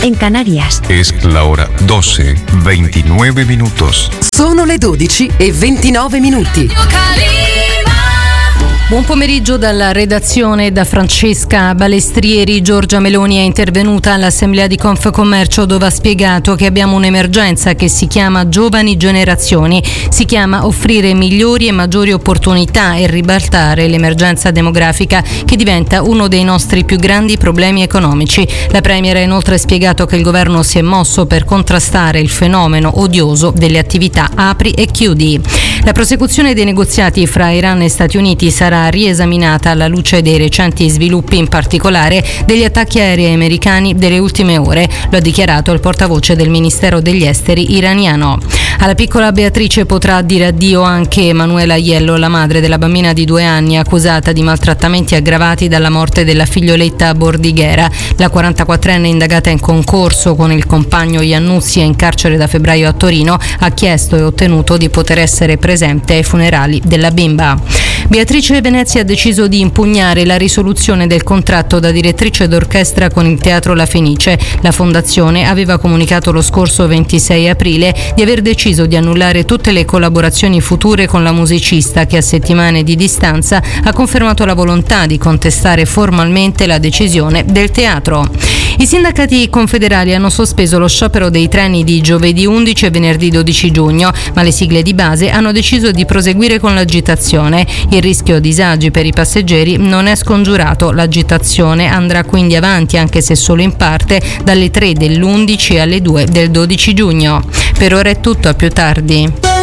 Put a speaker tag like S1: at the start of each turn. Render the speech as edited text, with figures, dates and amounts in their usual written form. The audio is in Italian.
S1: en Canarias.
S2: Es la hora 12:29 minutos.
S3: Sono le 12:29.
S4: Buon pomeriggio dalla redazione, da Francesca Balestrieri. Giorgia Meloni è intervenuta all'Assemblea di Confcommercio, dove ha spiegato che abbiamo un'emergenza che si chiama giovani generazioni, si chiama offrire migliori e maggiori opportunità e ribaltare l'emergenza demografica che diventa uno dei nostri più grandi problemi economici. La Premier ha inoltre spiegato che il governo si è mosso per contrastare il fenomeno odioso delle attività apri e chiudi. La prosecuzione dei negoziati fra Iran e Stati Uniti sarà riesaminata alla luce dei recenti sviluppi, in particolare degli attacchi aerei americani delle ultime ore, lo ha dichiarato il portavoce del Ministero degli Esteri iraniano. Alla piccola Beatrice potrà dire addio anche Emanuela Iello, la madre della bambina di 2 anni accusata di maltrattamenti aggravati dalla morte della figlioletta a Bordighera. La 44enne, indagata in concorso con il compagno Iannuzzi, è in carcere da febbraio a Torino, ha chiesto e ottenuto di poter essere presente ai funerali della bimba. Beatrice Venezia ha deciso di impugnare la risoluzione del contratto da direttrice d'orchestra con il Teatro La Fenice. La fondazione aveva comunicato lo scorso 26 aprile di aver deciso di annullare tutte le collaborazioni future con la musicista, che a settimane di distanza ha confermato la volontà di contestare formalmente la decisione del teatro. I sindacati confederali hanno sospeso lo sciopero dei treni di giovedì 11 e venerdì 12 giugno, ma le sigle di base hanno deciso di proseguire con l'agitazione. Il rischio disagi per i passeggeri non è scongiurato. L'agitazione andrà quindi avanti, anche se solo in parte, dalle 3 dell'11 alle 2 del 12 giugno. Per ora è tutto, a più tardi.